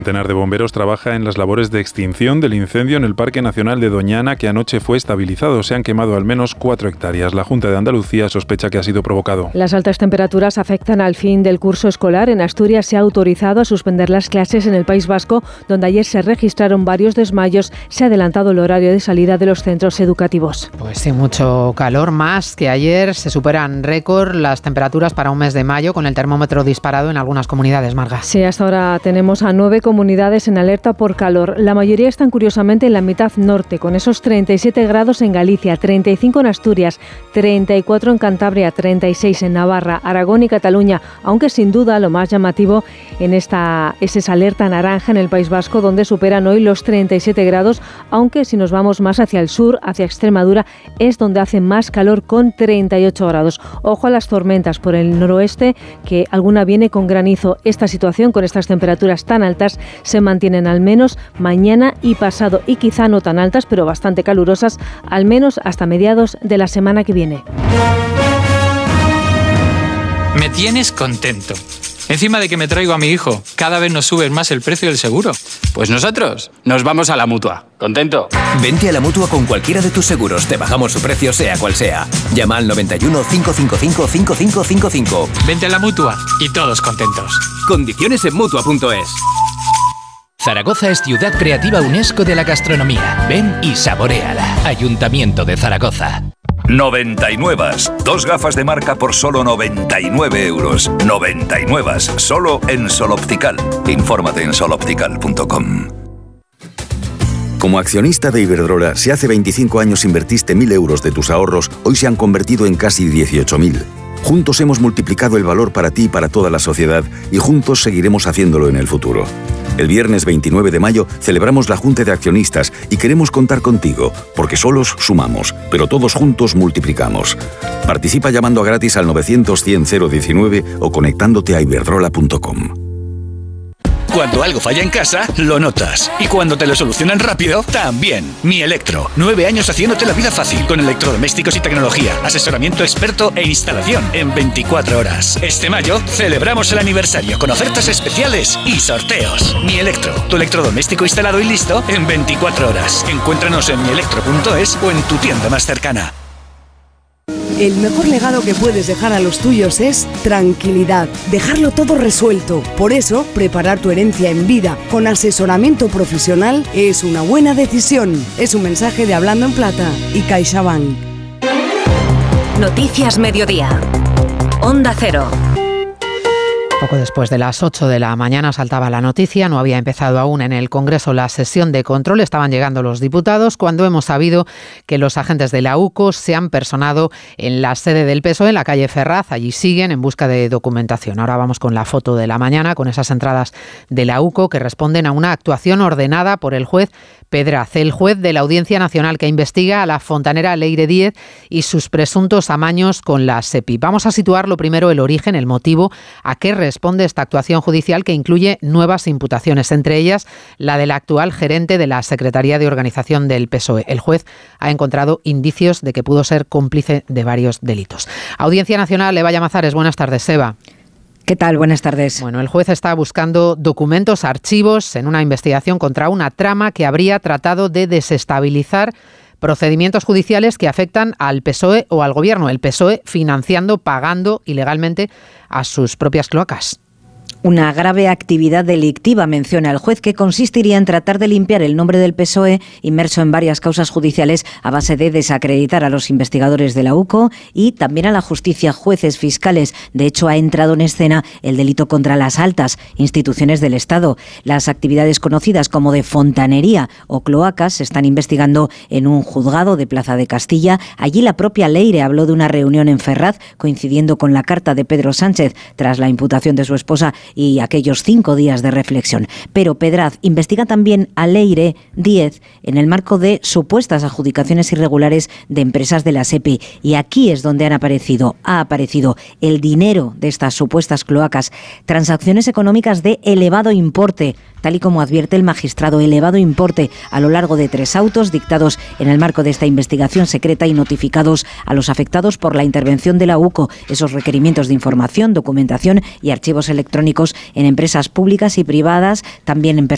Un centenar de bomberos trabaja en las labores de extinción del incendio en el Parque Nacional de Doñana, que anoche fue estabilizado. Se han quemado al menos 4 hectáreas. La Junta de Andalucía sospecha que ha sido provocado. Las altas temperaturas afectan al fin del curso escolar. En Asturias se ha autorizado a suspender las clases. En el País Vasco, donde ayer se registraron varios desmayos, se ha adelantado el horario de salida de los centros educativos. Pues sí, mucho calor, más que ayer. Se superan récord las temperaturas para un mes de mayo, con el termómetro disparado en algunas comunidades, Marga. Sí, hasta ahora tenemos a 9 comunidades en alerta por calor. La mayoría están curiosamente en la mitad norte, con esos 37 grados en Galicia, 35 en Asturias, 34 en Cantabria, 36 en Navarra, Aragón y Cataluña, aunque sin duda lo más llamativo es esa alerta naranja en el País Vasco, donde superan hoy los 37 grados, aunque si nos vamos más hacia el sur, hacia Extremadura, es donde hace más calor con 38 grados. Ojo a las tormentas por el noroeste, que alguna viene con granizo. Esta situación, con estas temperaturas tan altas, se mantienen al menos mañana y pasado, y quizá no tan altas, pero bastante calurosas, al menos hasta mediados de la semana que viene. Me tienes contento. Encima de que me traigo a mi hijo, cada vez nos sube más el precio del seguro. Pues nosotros nos vamos a la Mutua. ¿Contento? Vente a la Mutua con cualquiera de tus seguros. Te bajamos su precio sea cual sea. Llama al 91 555 5555. Vente a la Mutua y todos contentos. Condiciones en Mutua.es. Zaragoza es ciudad creativa UNESCO de la gastronomía. Ven y saboréala. Ayuntamiento de Zaragoza. 99. 2 gafas de marca por solo 99 euros. 99. Solo en Sol Optical. Infórmate en soloptical.com. Como accionista de Iberdrola, si hace 25 años invertiste 1.000 euros de tus ahorros, hoy se han convertido en casi 18.000. Juntos hemos multiplicado el valor para ti y para toda la sociedad, y juntos seguiremos haciéndolo en el futuro. El viernes 29 de mayo celebramos la Junta de Accionistas y queremos contar contigo, porque solos sumamos, pero todos juntos multiplicamos. Participa llamando gratis al 900-100-019 o conectándote a iberdrola.com. Cuando algo falla en casa, lo notas. Y cuando te lo solucionan rápido, también. Mi Electro. 9 años haciéndote la vida fácil. Con electrodomésticos y tecnología. Asesoramiento experto e instalación en 24 horas. Este mayo celebramos el aniversario con ofertas especiales y sorteos. Mi Electro. Tu electrodoméstico instalado y listo en 24 horas. Encuéntranos en mielectro.es o en tu tienda más cercana. El mejor legado que puedes dejar a los tuyos es tranquilidad, dejarlo todo resuelto. Por eso, preparar tu herencia en vida con asesoramiento profesional es una buena decisión. Es un mensaje de Hablando en Plata y CaixaBank. Noticias Mediodía. Onda Cero. Poco después de las 8 de la mañana saltaba la noticia. No había empezado aún en el Congreso la sesión de control. Estaban llegando los diputados cuando hemos sabido que los agentes de la UCO se han personado en la sede del PSOE, en la calle Ferraz. Allí siguen en busca de documentación. Ahora vamos con la foto de la mañana, con esas entradas de la UCO que responden a una actuación ordenada por el juez Pedraz, el juez de la Audiencia Nacional que investiga a la fontanera Leire Díez y sus presuntos amaños con la SEPI. Vamos a situar lo primero el origen, el motivo, a qué responde esta actuación judicial que incluye nuevas imputaciones, entre ellas la del actual gerente de la Secretaría de Organización del PSOE. El juez ha encontrado indicios de que pudo ser cómplice de varios delitos. Audiencia Nacional, Eva Llamazares, buenas tardes, Eva. ¿Qué tal? Buenas tardes. Bueno, el juez está buscando documentos, archivos en una investigación contra una trama que habría tratado de desestabilizar procedimientos judiciales que afectan al PSOE o al Gobierno. El PSOE financiando, pagando ilegalmente a sus propias cloacas. Una grave actividad delictiva, menciona el juez, que consistiría en tratar de limpiar el nombre del PSOE, inmerso en varias causas judiciales, a base de desacreditar a los investigadores de la UCO y también a la justicia, jueces, fiscales. De hecho, ha entrado en escena el delito contra las altas instituciones del Estado. Las actividades conocidas como de fontanería o cloacas se están investigando en un juzgado de Plaza de Castilla. Allí la propia Leire habló de una reunión en Ferraz, coincidiendo con la carta de Pedro Sánchez tras la imputación de su esposa y aquellos 5 días de reflexión. Pero Pedraz investiga también a Leire Díez en el marco de supuestas adjudicaciones irregulares de empresas de la SEPI. Y aquí es donde ha aparecido el dinero de estas supuestas cloacas, transacciones económicas de elevado importe, tal y como advierte el magistrado, elevado importe a lo largo de 3 autos dictados en el marco de esta investigación secreta y notificados a los afectados por la intervención de la UCO, esos requerimientos de información, documentación y archivos electrónicos en empresas públicas y privadas, también en personas